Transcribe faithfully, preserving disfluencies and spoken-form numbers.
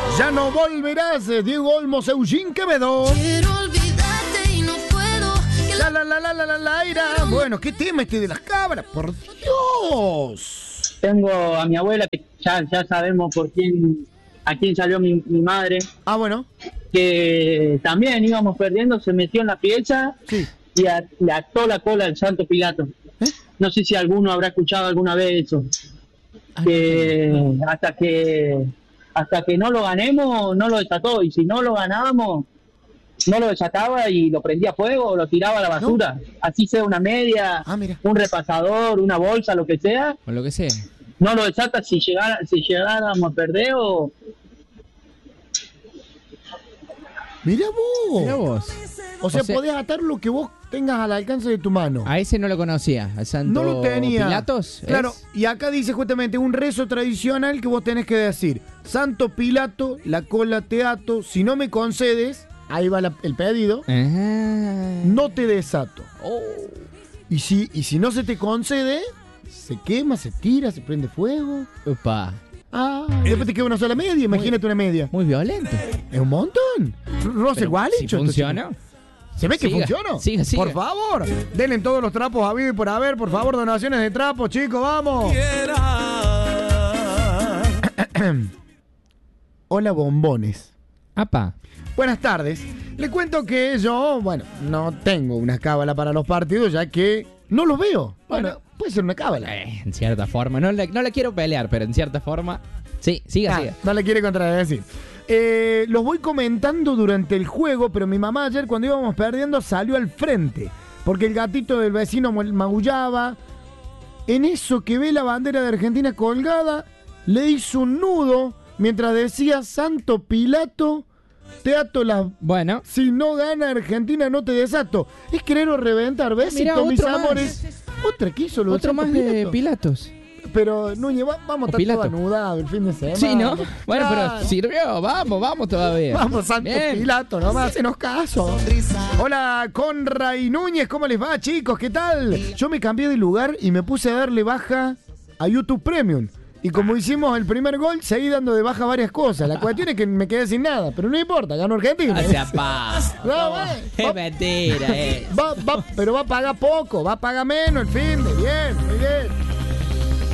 Ya no volverás, Diego Olmos, Eugene Quevedo. Quiero olvidarte y no puedo. La la la la la la la ira. Bueno, ¿qué tema este de las cabras? Por Dios. Tengo a mi abuela, que ya, ya sabemos por quién, a quién salió mi, mi madre, Ah, bueno. que también íbamos perdiendo, se metió en la pieza Sí. y a- le ató la cola al Santo Pilato. ¿Eh? No sé si alguno habrá escuchado alguna vez eso. Que hasta que hasta que no lo ganemos, no lo desató. Y si no lo ganábamos, no lo desataba y lo prendía a fuego o lo tiraba a la basura. Así sea una media, Ah, mira. un repasador, una bolsa, lo que sea. O lo que sea. No lo desata si, llegara, si llegáramos a perder o... Mira vos. Mirá vos. O sea, O sea- podés atar lo que vos tengas al alcance de tu mano. A ese no lo conocía, al Santo No lo tenía. Pilatos. ¿es? Claro, y acá dice justamente un rezo tradicional que vos tenés que decir: Santo Pilato, la cola te ato, si no me concedes, ahí va la- el pedido, Ah. no te desato. Oh. Y si, y si no se te concede, se quema, se tira, se prende fuego. Upa. Ah, y después te queda una sola media, imagínate una media. Muy violento. Es un montón. Rosa Pero igual si hecho. esto, funcionó. chicos. ¿Se ve que Siga, funcionó? siga, siga. Por favor, denle todos los trapos a y por haber, por favor, donaciones de trapos, chicos, vamos. Hola, bombones. Apa. Buenas tardes. Le cuento que yo, bueno, no tengo una cábala para los partidos, ya que no los veo. Bueno, puede ser una cábala. Eh, en cierta forma. No le, no le quiero pelear, pero en cierta forma. Sí, siga, Ah, siga. no le quiere contradecir. Eh, los voy comentando durante el juego, pero mi mamá ayer cuando íbamos perdiendo salió al frente, porque el gatito del vecino mu- maullaba. En eso que ve la bandera de Argentina colgada, le hizo un nudo mientras decía: Santo Pilato, te ato las... Bueno. Si no gana Argentina, no te desato. Es querer o reventar, ¿ves? Mirá, mis otro más. amores. Otra que hizo lo de Otro Santo más de Pilato. Pilatos. Pero, Núñez, va- vamos a O estar Pilato. todo anudado el fin de semana. Sí, ¿no? Bueno, Claro. pero sirvió. Vamos, vamos todavía. Vamos, Santo Bien. Pilato, nomás, hacenos caso. Hola, Conra y Núñez, ¿cómo les va, chicos? ¿Qué tal? Yo me cambié de lugar y me puse a darle baja a YouTube Premium. Y como hicimos el primer gol, seguí dando de baja varias cosas. La cuestión es que me quedé sin nada, pero no importa, ganó Argentina. O sea, pa. No, va, Es mentira, eh. va- va- pero va a pagar poco, va a pagar menos el fin de bien, muy bien.